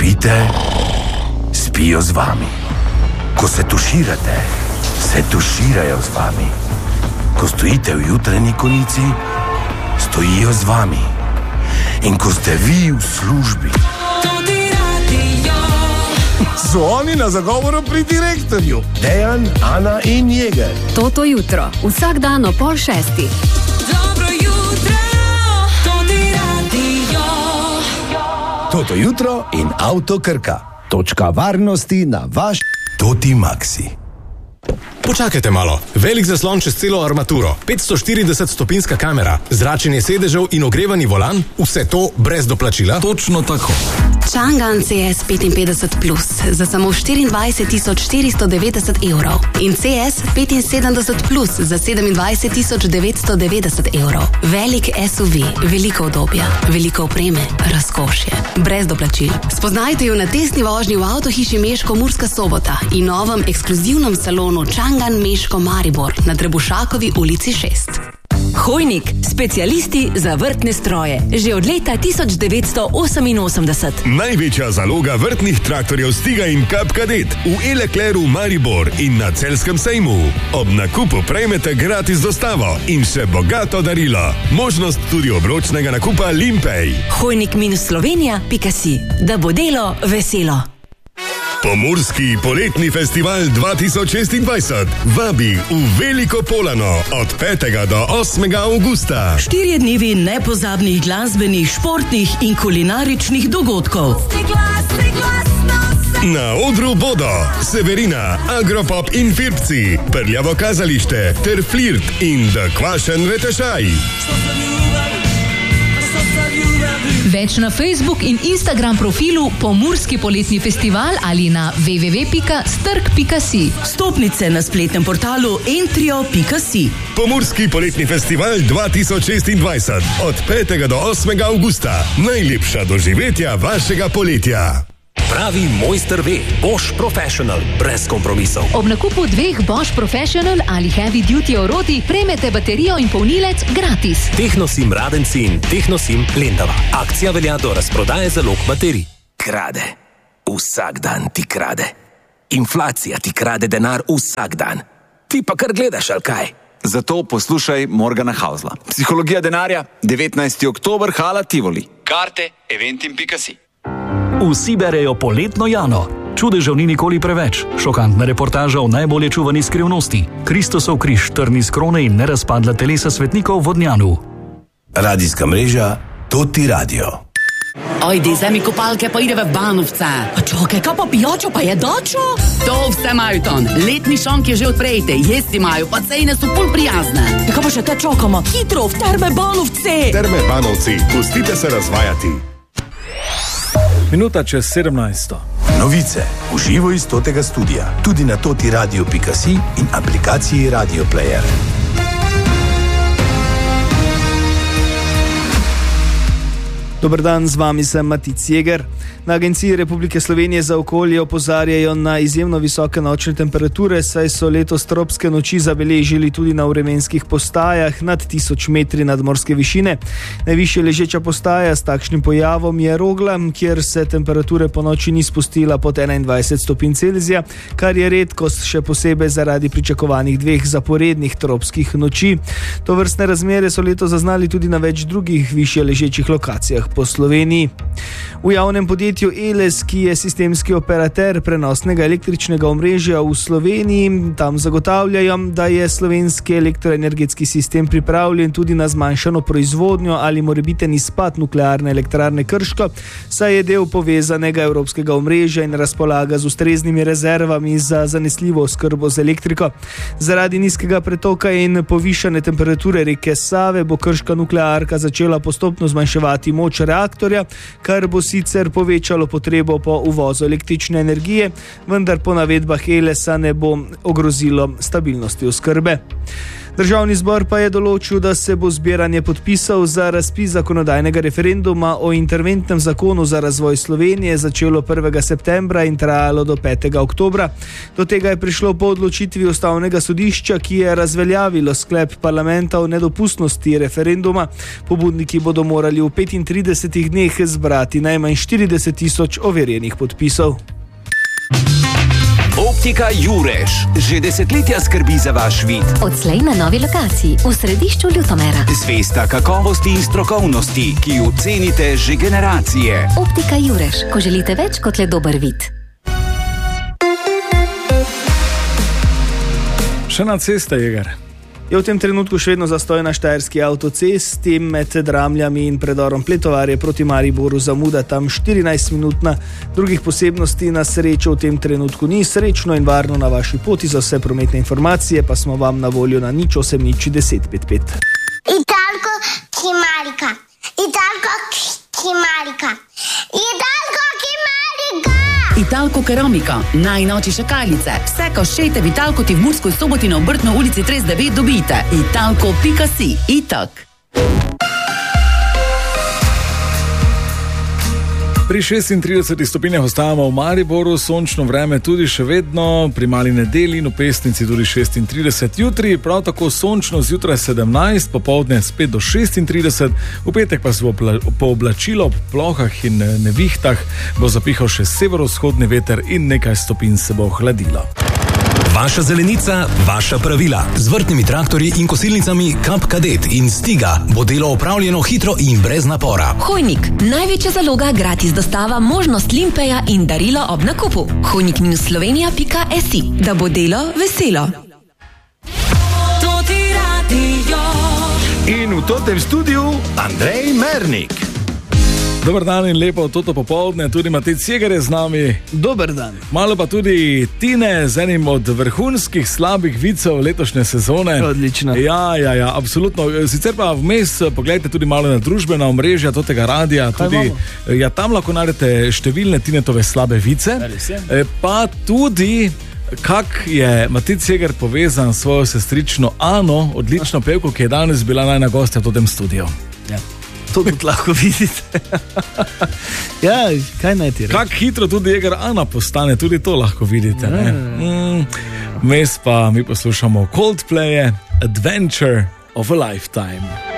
spite, spijo z vami. Ko se tuširate, se tuširajo z vami. Ko stojite v jutranji konici, stojijo z vami. In ko ste vi v službi, so oni na zagovoru pri direktorju. Dejan, Ana in Jeger. Toto jutro, vsak dan o 5:30. Dobro jutro, Toti radio. Toto jutro in Avto Krka. Točka varnosti na vaš Toti Maxi. Počakajte malo. Velik zaslon čez celo armaturo, 540-stopinska kamera, zračenje sedežev in ogrevani volan, vse to brez doplačila? Točno tako. Changan CS 55 Plus za samo 24.490 evrov in CS 75 Plus za 27.990 evrov. Velik SUV, veliko udobja, veliko opreme, razkošje, brez doplačil. Spoznajte jo na testni vožnji v avtohiši Meško Murska Sobota in novem ekskluzivnem salonu Changan Meško Maribor na Trebušakovi ulici 6. Hojnik, specialisti za vrtne stroje. Že od leta 1988. Največja zaloga vrtnih traktorjev Stiga in Kap Kadet v E-Leclercu Maribor in na Celjskem sejmu. Ob nakupu prejmete gratis dostavo in še bogato darilo. Možnost tudi obročnega nakupa Limpej. Hojnik-Slovenija.si, da bo delo veselo. Pomurski poletni festival 2026 vabi v Veliko Polano od 5. do 8. avgusta. 4 dnevi nepozabnih glasbenih, športnih in kulinaričnih dogodkov. Na odru bodo Severina, Agropop in Firpci, Prljavo kazalište ter Flirt in The Kvašen Retešaj. Več na Facebook in Instagram profilu Pomurski poletni festival ali na www.strk.si. Vstopnice na spletnem portalu entrio.si. Pomurski poletni festival 2026 od 5. do 8. avgusta. Najlepša doživetja vašega poletja. Pravi mojster ve, Bosch Professional, brez kompromisov. Ob nakupu 2 Bosch Professional ali Heavy Duty orodij prejmete baterijo in polnilec gratis. Technosim Radenci in Technosim Lendava. Akcija velja do razprodaje zalog baterij. Krade. Vsak dan ti krade. Inflacija ti krade denar vsak dan. Ti pa kar gledaš, ali kaj? Zato poslušaj Morgana Hausla. Psihologija denarja, 19. oktober, Hala Tivoli. Karte eventim.si. Vsi berejo poletno Jano. Čudežev ni nikoli preveč. Šokantna reportaža o najbolje čuvani skrivnosti. Kristusov križ, trni z krone in nerazpadla telesa svetnikov v Vodnjanu. Radijska mreža Toti radio. Ajde, vzemi kopalke pa ideve v Banovce. A čakaj, kaj pa pijačo pa je dačo? To vse imajo ton. Letni šank je že odprejte, jesti imajo, pa cene so pol prijazne. Ja, kaj pa še te čakamo? Hitro, v Terme Banovce! Terme Banovci, pustite se razvajati. Minuta čez 17. Novice v živo iz Totega studia, tudi na totiradio.si in aplikaciji Radio Player. Dober dan, z vami sem Matic Jeger. Na Agenciji Republike Slovenije za okolje opozarjajo na izjemno visoke nočne temperature, saj so letos tropske noči zabeležili tudi na vremenskih postajah nad 1000 metri nadmorske višine. Najvišje ležeča postaja s takšnim pojavom je Rogla, kjer se temperature po noči ni spustila pod 21 stopinj Celzija, kar je redkost, še posebej zaradi pričakovanih 2 zaporednih tropskih noči. Tovrstne razmere so letos zaznali tudi na več drugih višje ležečih lokacijah po Sloveniji. V javnem podjetju Eles, ki je sistemski operater prenosnega električnega omrežja v Sloveniji, tam zagotavljajo, da je slovenski elektroenergetski sistem pripravljen tudi na zmanjšano proizvodnjo ali morebiten izpad nuklearne elektrarne Krško, saj je del povezanega evropskega omrežja in razpolaga z ustreznimi rezervami za zanesljivo oskrbo z elektriko. Zaradi nizkega pretoka in povišane temperature reke Save bo krška nuklearka začela postopno zmanjševati moč reaktorja, kar bo sicer povečalo potrebo po uvozu električne energije, vendar po navedbah Elesa ne bo ogrozilo stabilnosti oskrbe. Državni zbor pa je določil, da se bo zbiranje podpisov za razpis zakonodajnega referenduma o interventnem zakonu za razvoj Slovenije začelo 1. septembra in trajalo do 5. oktobra. Do tega je prišlo po odločitvi Ustavnega sodišča, ki je razveljavilo sklep parlamenta o nedopustnosti referenduma. Pobudniki bodo morali v 35 dneh zbrati najmanj 40 000 overjenih podpisov. Optika Jurež že desetletja skrbi za vaš vid. Odslej na novi lokaciji v središču Ljutomera. Zvesta kakovosti in strokovnosti, ki jo cenite že generacije. Optika Jurež, ko želite več kot le dober vid. Še na ceste, Jeger. Je v tem trenutku še vedno zastoj na štajerski avtocesti med Dramljami in predorom Pletovarje proti Mariboru, zamuda tam 14 minutna. Drugih posebnosti na srečo v tem trenutku ni. Srečno in varno na vaši poti. Za vse prometne informacije pa smo vam na voljo na 08 10 55. Italko Kimarika. Italko Kimarika. Italko Kimarika. Italko Keramika, najnovejše šakalice. Vse koščete v Italko ti v Murskoj Soboti na Obrtno ulici 39 dobite. Italko.si. Itak. Pri 36 stopinjah ostajamo v Mariboru, sončno vreme tudi še vedno, pri Mali nedelji in v Pesnici tudi 36 jutri, prav tako sončno zjutraj 17, popoldne spet do 36, v petek pa se bo pooblačilo ob plohah in nevihtah, bo zapihal še severovzhodni veter in nekaj stopinj se bo ohladilo. Vaša zelenica, vaša pravila. Z vrtnimi traktorji in kosilnicami Kap Kadet in Stiga bo delo opravljeno hitro in brez napora. Hojnik, največja zaloga, gratis dostava, možnost limpeja in darilo ob nakupu. Hojnik-slovenija.si, da bo delo veselo. In v totem studiu Andrej Mernik. Dober dan in lepo toto popoldne, tudi Matej Jeger je z nami. Dober dan. Malo pa tudi Tine z enim od vrhunskih slabih vicev letošnje sezone. Odlično. Ja, absolutno. Sicer pa vmes pogledajte tudi malo na družbena omrežja totega radija. Tudi, tam lahko najdete številne Tinetove slabe vice. Pa tudi kak je Matej Jeger povezan s svojo sestrično Ano, odlično pevko, ki je danes bila najna gostja v tem studiu. Ja. To tudi lahko vidite. Ja, kaj naj ti reči? Kak hitro tudi Jeger Ana postane, tudi to lahko vidite. Mes pa mi poslušamo Coldplaye, Adventure of a Lifetime.